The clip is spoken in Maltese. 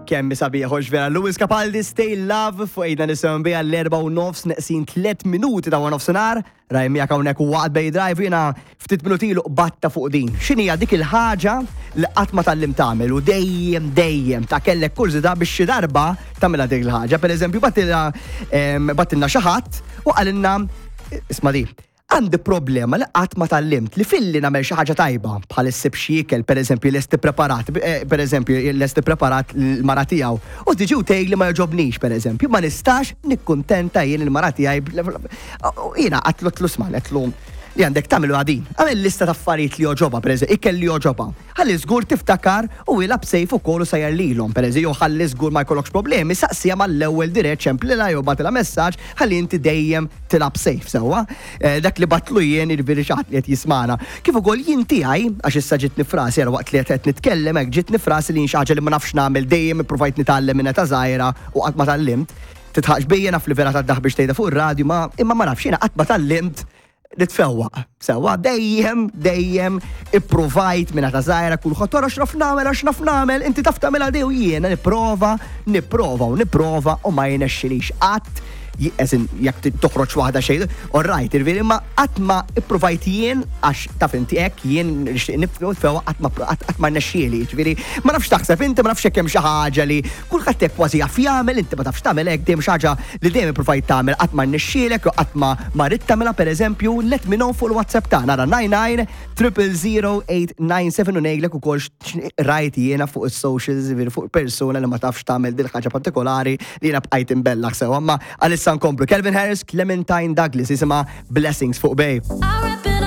kemm sabiħox vera. Lewis Capaldi, Stay Love, fuq ejna nisimgħu biha l-4:09 neqsin 3 minuti ta' nofsinhar. Rajmi jekk hawnhekk waqt Bay Drive jiena ftit minuti ilu qbatta fuq din. X'inhi dik il-ħaġa li qatt ma tallim tagħmel u dejjem ta' kellek kurzita biex xi darba tagħmilha dik il-ħaġa. Pereżempju battilna xi ħadd u qalilna isma' di. Għandi problema li qatt ma tallimt li filli nagħmel xi ħaġa tajba bħal issib xi ikel pereżempju lesti preparat, pereżempju lesti preparat l-mara tiegħu u tiġi u tgħid li ma jogħġobnix pereżempju ma nistax nikkuntenta jien il-mara tiegħi jiena qatlutlu sma' qedlu li għandek tagħmlu għadin. Għamel lista ta' affarijiet li joġoba pereżempju, ikel li joġoba. Ħalli żgur tiftakar u ilab sejf ukoll u sajjar lilhom pereżempju ħalli żgur ma jkollokx problemi saqsija mal-ewwel dirett ċemplilha jew bagħtilha messaġġ ħalli inti dejjem tilab sejf sewwa. Dak li batlu jien irviri xaħat li qed jismana. Kif ukoll jien tiegħi għax issa ġiet nifrasi ara waqt li qed nitkellem hekk ġiet nifrasi li xi ħaġa li ma nafx nagħmel dejjem ippruvajt nitgħallem minn ta' żgħira u qatt ma tallimt. Titħax bejja naf li vera taddaħ biex tgħidha fuq ir-radju ma imma ma nafx jiena qatt ma tallimt nitfewwaq. Sewwa dejjem ippruvajt minn ta' żgħira kulħadd wara x'naf nagħmel, inti taf tagħmilha dej u jiena nipprova u ma jinexxilix qatt jekk toħroġ waħda xejn, alright, irviri ma qatt ma ippruvajt jien għax taf inti hekk jien nifewa qatt ma nexxieli, jiġifieri ma nafx taħseb inti ma nafx hekk hemm xi ħaġa li kulħadd hekk kważi jaf jagħmel, inti ma tafx tagħmel hekk dejjem xi ħaġa li dejjem ippruvajt tagħmel qatt ma nexxielek u qatt ma rid tagħmilha pereżempju let me know fuq il-WhatsApp tagħna ara 99 u ngħidlek ukoll rajt jiena fuq is-socials fuq persuna li ma tafx tagħmel din ħaġa partikolari li jiena bqajt imbellak sewwa, ma għalissa nkomplu. Calvin Harris, Clementine Douglas, jisimha Blessings fuq Bay.